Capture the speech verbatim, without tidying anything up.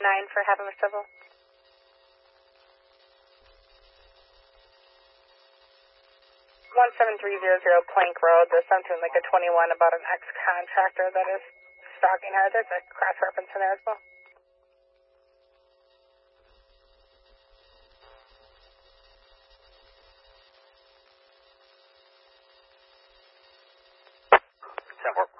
nine for Havilah Civil. one seven three zero zero Plank Road, there's something like a twenty-one about an ex-contractor that is stalking her. There's a cross-reference in there as well. ten four.